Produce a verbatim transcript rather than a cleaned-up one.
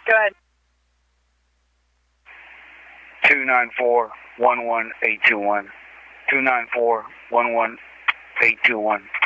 Go ahead. two nine four, one one eight two one. two nine four, one one eight two one.